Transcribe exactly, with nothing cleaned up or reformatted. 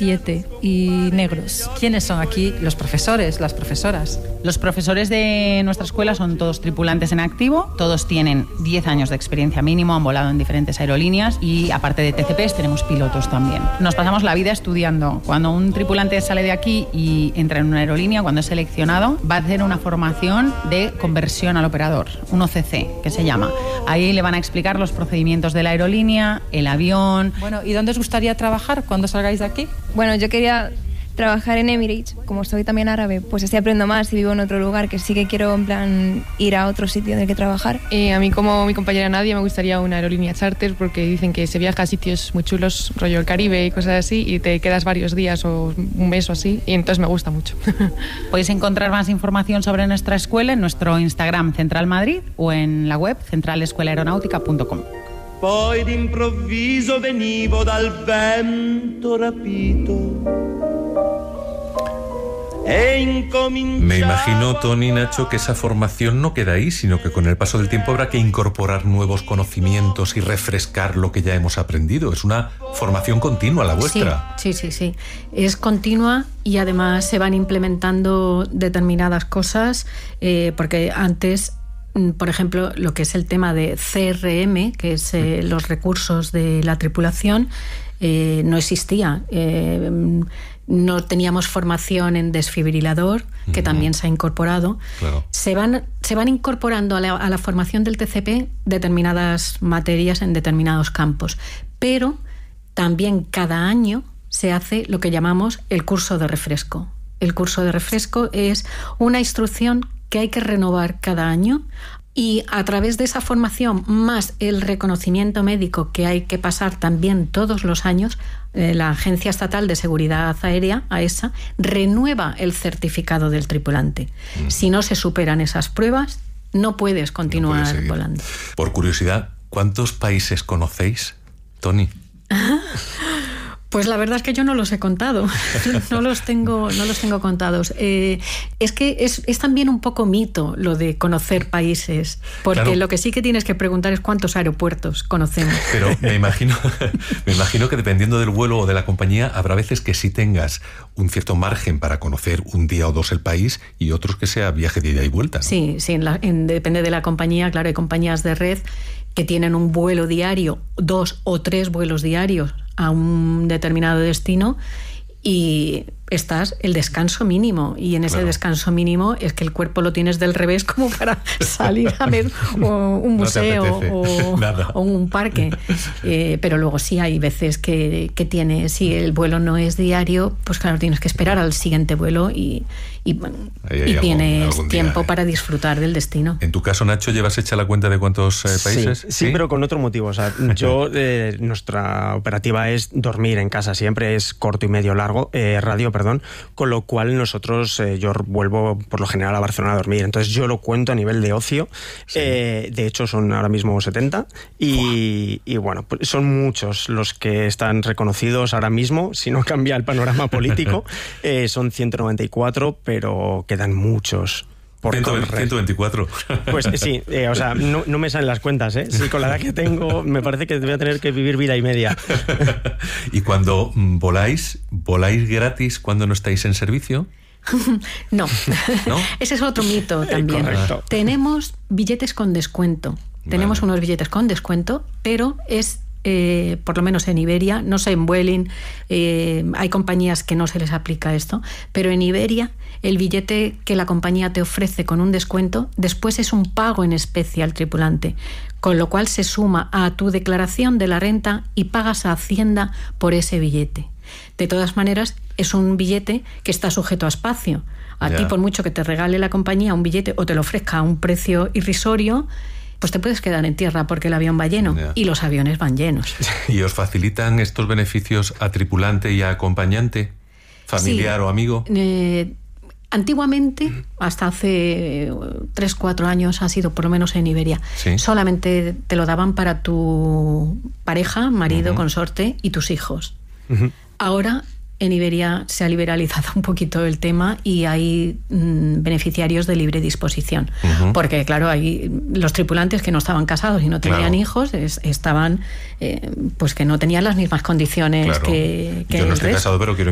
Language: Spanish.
siete y negros. ¿Quiénes son aquí los profesores, las profesoras? Los profesores de nuestra escuela son todos tripulantes en activo, todos tienen diez años de experiencia mínimo, han volado en diferentes aerolíneas y aparte de T C Ps tenemos pilotos también. Nos pasamos la vida estudiando. Cuando un tripulante sale de aquí y entra en una aerolínea, cuando es seleccionado, va a hacer una formación de conversión al operador, un O C C, que se llama. Ahí le van a explicar los procedimientos de la aerolínea, el avión. Bueno, ¿y dónde os gustaría trabajar cuando salgáis de aquí? Bueno, yo quería trabajar en Emirates, como soy también árabe, pues así aprendo más y vivo en otro lugar, que sí que quiero en plan ir a otro sitio en el que trabajar. Eh, a mí, como mi compañera Nadia, me gustaría una aerolínea charter porque dicen que se viaja a sitios muy chulos, rollo el Caribe y cosas así, y te quedas varios días o un mes o así, y entonces me gusta mucho. Podéis encontrar más información sobre nuestra escuela en nuestro Instagram Central Madrid o en la web central escuela aeronautica punto com. Poi d'improvviso venivo dal vento rapito. Me imagino, Tony, Nacho, que esa formación no queda ahí, sino que con el paso del tiempo habrá que incorporar nuevos conocimientos y refrescar lo que ya hemos aprendido. Es una formación continua la vuestra. Sí, sí, sí, sí. Es continua y además se van implementando determinadas cosas, eh, porque antes, por ejemplo, lo que es el tema de C R M, que es eh, los recursos de la tripulación, eh, no existía. Eh, No teníamos formación en desfibrilador, que uh-huh. también se ha incorporado. Claro. Se van, se van incorporando a la, a la formación del T C P determinadas materias en determinados campos, pero también cada año se hace lo que llamamos el curso de refresco. El curso de refresco es una instrucción que hay que renovar cada año. Y a través de esa formación, más el reconocimiento médico que hay que pasar también todos los años, eh, la Agencia Estatal de Seguridad Aérea, AESA, renueva el certificado del tripulante. Mm. Si no se superan esas pruebas, no puedes continuar no puedes volando. Por curiosidad, ¿cuántos países conocéis, Tony? Pues la verdad es que yo no los he contado, no los tengo, no los tengo contados. Eh, es que es, es también un poco mito lo de conocer países, porque claro, lo que sí que tienes que preguntar es cuántos aeropuertos conocemos. Pero me imagino, me imagino que dependiendo del vuelo o de la compañía, habrá veces que sí tengas un cierto margen para conocer un día o dos el país y otros que sea viaje de ida y vuelta, ¿no? Sí, sí, en la, en, depende de la compañía. Claro, hay compañías de red que tienen un vuelo diario, dos o tres vuelos diarios a un determinado destino y estás el descanso mínimo, y en ese claro. descanso mínimo es que el cuerpo lo tienes del revés como para salir a ver o un museo no o, o un parque, eh, pero luego sí hay veces que, que tienes, si el vuelo no es diario, pues claro, tienes que esperar al siguiente vuelo y, y, y tienes algún, algún tiempo día, eh. para disfrutar del destino. En tu caso, Nacho, ¿llevas hecha la cuenta de cuántos eh, países? Sí, sí, ¿sí? Pero con otro motivo. O sea, yo, eh, nuestra operativa es dormir en casa, siempre es corto y medio largo, eh, radio, perdón, con lo cual nosotros, eh, yo vuelvo por lo general a Barcelona a dormir, entonces yo lo cuento a nivel de ocio, sí. eh, de hecho son ahora mismo setenta y, y bueno, pues son muchos los que están reconocidos ahora mismo, si no cambia el panorama político, eh, son ciento noventa y cuatro, pero quedan muchos. ciento veinticuatro. Pues sí, eh, o sea, no, no me salen las cuentas, ¿eh? Sí, con la edad que tengo, me parece que voy a tener que vivir vida y media. ¿Y cuando voláis, voláis gratis cuando no estáis en servicio? No. ¿No? Ese es otro mito también. Correcto. Tenemos billetes con descuento. Tenemos vale. unos billetes con descuento, pero es... Eh, por lo menos en Iberia, no sé, en Vueling, eh, hay compañías que no se les aplica esto, pero en Iberia el billete que la compañía te ofrece con un descuento después es un pago en especie al tripulante, con lo cual se suma a tu declaración de la renta y pagas a Hacienda por ese billete. De todas maneras, es un billete que está sujeto a espacio. A yeah. ti, por mucho que te regale la compañía un billete o te lo ofrezca a un precio irrisorio, pues te puedes quedar en tierra porque el avión va lleno yeah. y los aviones van llenos. ¿Y os facilitan estos beneficios a tripulante y a acompañante, familiar sí. o amigo? Eh, antiguamente, hasta hace tres, cuatro años, ha sido por lo menos en Iberia, ¿sí? solamente te lo daban para tu pareja, marido, uh-huh. consorte y tus hijos. Uh-huh. Ahora en Iberia se ha liberalizado un poquito el tema y hay mmm, beneficiarios de libre disposición. Uh-huh. Porque, claro, hay los tripulantes que no estaban casados y no tenían claro. hijos, es, estaban, eh, pues que no tenían las mismas condiciones claro. que, que Yo no el estoy resto. casado, pero quiero